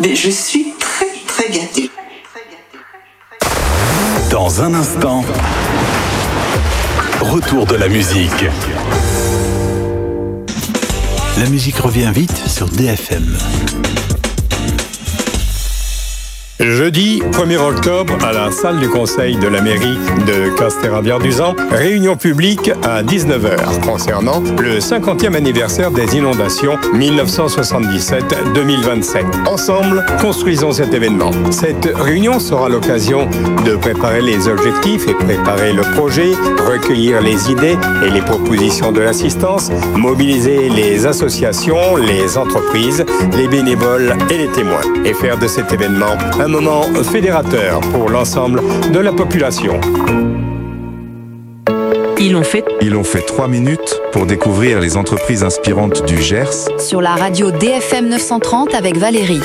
Mais je suis très, très gâtée. Dans un instant, retour de la musique. La musique revient vite sur DFM. Jeudi 1er octobre, à la salle du conseil de la mairie de Castérabière-Duzan, réunion publique à 19h concernant le 50e anniversaire des inondations 1977-2027. Ensemble, construisons cet événement. Cette réunion sera l'occasion de préparer les objectifs et préparer le projet, recueillir les idées et les propositions de l'assistance, mobiliser les associations, les entreprises, les bénévoles et les témoins et faire de cet événement un moment fédérateur pour l'ensemble de la population. Ils ont fait 3 minutes pour découvrir les entreprises inspirantes du Gers. Sur la radio DFM 930 avec Valérie.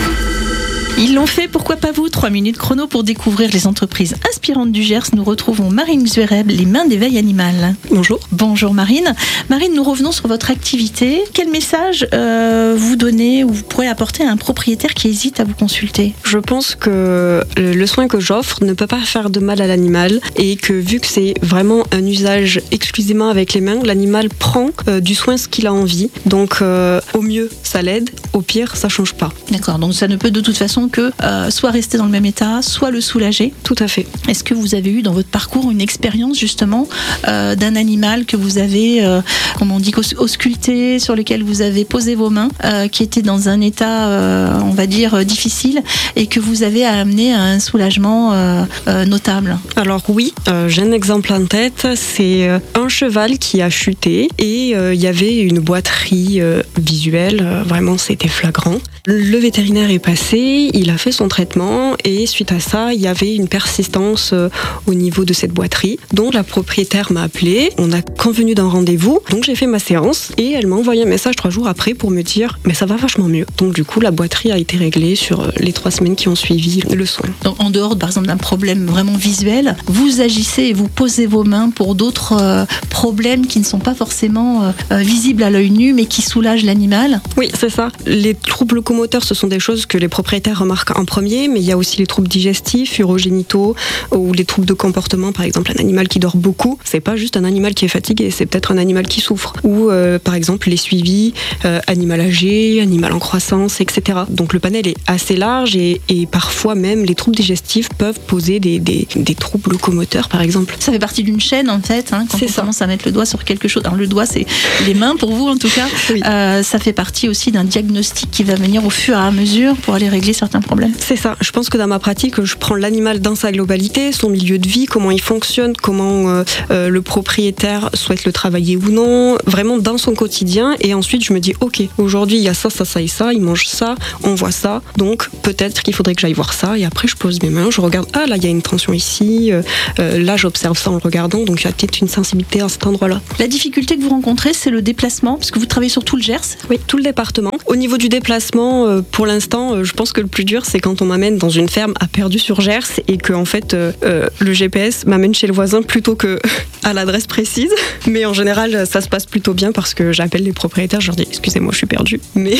Ils l'ont fait, pourquoi pas vous? 3 minutes chrono pour découvrir les entreprises inspirantes du Gers. Nous retrouvons Marine Xuereb, les mains d'éveil animal. Bonjour. Bonjour Marine. Marine, nous revenons sur votre activité. Quel message vous donnez ou vous pourrez apporter à un propriétaire qui hésite à vous consulter? Je pense que le soin que j'offre ne peut pas faire de mal à l'animal et que vu que c'est vraiment un usage exclusivement avec les mains, l'animal prend du soin ce qu'il a envie. Donc au mieux, ça l'aide. Au pire, ça change pas. D'accord, donc ça ne peut de toute façon que soit rester dans le même état, soit le soulager. Tout à fait. Est-ce que vous avez eu dans votre parcours une expérience justement d'un animal que vous avez, comme on dit, ausculté, sur lequel vous avez posé vos mains, qui était dans un état, on va dire, difficile et que vous avez amené à un soulagement notable? Alors oui, j'ai un exemple en tête, c'est un cheval qui a chuté et il y avait une boiterie visuelle, vraiment c'était flagrant. Le vétérinaire est passé, il a fait son traitement et suite à ça, il y avait une persistance au niveau de cette boiterie. Donc la propriétaire m'a appelé, on a convenu d'un rendez-vous, donc j'ai fait ma séance et elle m'a envoyé un message 3 jours après pour me dire mais ça va vachement mieux. Donc du coup la boiterie a été réglée sur les 3 semaines qui ont suivi le soin. Donc en dehors par exemple d'un problème vraiment visuel, vous agissez et vous posez vos mains pour d'autres problèmes qui ne sont pas forcément visibles à l'œil nu mais qui soulagent l'animal? Oui, c'est ça. Les troubles locomoteurs, ce sont des choses que les propriétaires remarquent en premier, mais il y a aussi les troubles digestifs, urogénitaux ou les troubles de comportement. Par exemple, un animal qui dort beaucoup, c'est pas juste un animal qui est fatigué, c'est peut-être un animal qui souffre. Ou par exemple les suivis, animal âgé, animal en croissance, etc. Donc le panel est assez large et parfois même les troubles digestifs peuvent poser des troubles locomoteurs, par exemple. Ça fait partie d'une chaîne en fait, quand on commence à mettre le doigt sur quelque chose. Alors le doigt, c'est les mains pour vous en tout cas. Oui. Ça fait partie aussi d'un diagnostic qui va venir au fur et à mesure pour aller régler certains problèmes. C'est ça. Je pense que dans ma pratique, je prends l'animal dans sa globalité, son milieu de vie, comment il fonctionne, comment le propriétaire souhaite le travailler ou non, vraiment dans son quotidien. Et ensuite, je me dis, ok, aujourd'hui, il y a ça, ça, ça et ça, il mange ça, on voit ça, donc peut-être qu'il faudrait que j'aille voir ça. Et après, je pose mes mains, je regarde, ah là, il y a une tension ici, là, j'observe ça en le regardant, donc il y a peut-être une sensibilité à cet endroit-là. La difficulté que vous rencontrez, c'est le déplacement, parce que vous travaillez sur tout le Gers? Oui, tout le département. Au niveau du déplacement, pour l'instant, je pense que le plus dur, c'est quand on m'amène dans une ferme à Perdu-sur-Gers et que en fait, le GPS m'amène chez le voisin plutôt que à l'adresse précise. Mais en général, ça se passe plutôt bien parce que j'appelle les propriétaires, je leur dis excusez-moi, je suis perdue, mais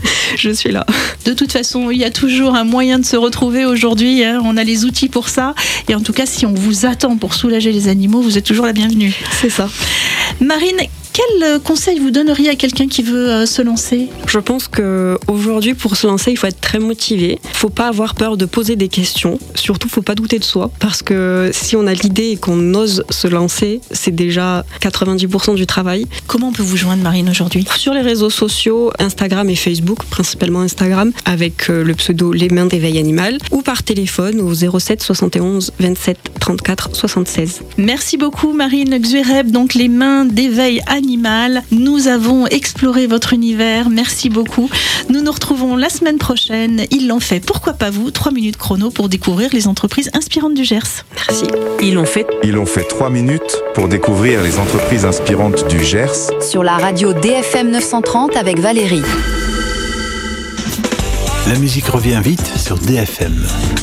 je suis là. De toute façon, il y a toujours un moyen de se retrouver aujourd'hui. On a les outils pour ça. Et en tout cas, si on vous attend pour soulager les animaux, vous êtes toujours la bienvenue. C'est ça. Marine, quel conseil vous donneriez à quelqu'un qui veut se lancer? Je pense qu'aujourd'hui, pour se lancer, il faut être très motivé. Il ne faut pas avoir peur de poser des questions. Surtout, il ne faut pas douter de soi. Parce que si on a l'idée et qu'on ose se lancer, c'est déjà 90% du travail. Comment on peut vous joindre, Marine, aujourd'hui? Sur les réseaux sociaux, Instagram et Facebook, principalement Instagram, avec le pseudo Les Mains d'éveil animal, ou par téléphone au 07 71 27 34 76. Merci beaucoup, Marine Xuereb. Donc, Les Mains d'éveil animal. Nous avons exploré votre univers. Merci beaucoup. Nous nous retrouvons la semaine prochaine. Ils l'ont fait. Pourquoi pas vous? 3 minutes chrono pour découvrir les entreprises inspirantes du Gers. Merci. Ils l'ont fait 3 minutes pour découvrir les entreprises inspirantes du Gers. sur la radio DFM 930 avec Valérie. La musique revient vite sur DFM.